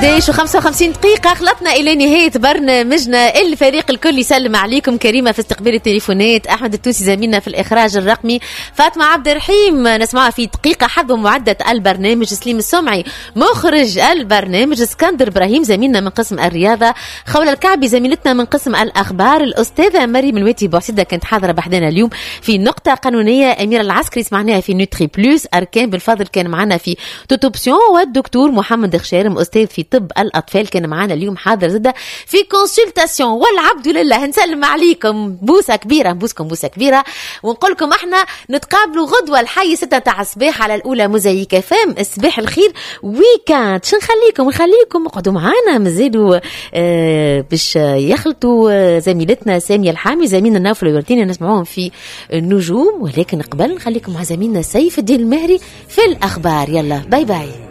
11:55 دقيقة خلطنا إلى نهاية برنامجنا. الفريق الكل يسلم عليكم. كريمة في استقبال التليفونات، أحمد التونسي زميلنا في الإخراج الرقمي، فاطمة عبد الرحيم نسمعها في دقيقة حظ معدة البرنامج، سليم السمعي مخرج البرنامج، اسكندر إبراهيم زميلنا من قسم الرياضة، خولة الكعبي زميلتنا من قسم الأخبار، الأستاذة مريم الويتي بوسيدة كانت حاضرة بحدنا اليوم في نقطة قانونية، أميرة العسكري سمعناها في نوتري بلوس، أركان بالفضل كان معنا في توتوبسيون، والدكتور محمد خشارم أستاذ في طب الأطفال كان معنا اليوم حاضر زدة في كونسلتاسيون. والعبد لله هنسلم عليكم بوسة كبيرة، نبوسكم بوسة كبيرة ونقول لكم احنا نتقابلوا غدوة الحي 6 تاع الصباح على الأولى مزيكا فام. الصباح الخير ويكاند. شو نخليكم اقعدوا معانا مازالوا باش يخلطوا زميلتنا سامية الحامي زميلنا نوفل الورتيني نسمعوهم في النجوم، ولكن قبل نخليكم مع زميلنا سيف الدين المهري في الأخبار. يلا باي باي.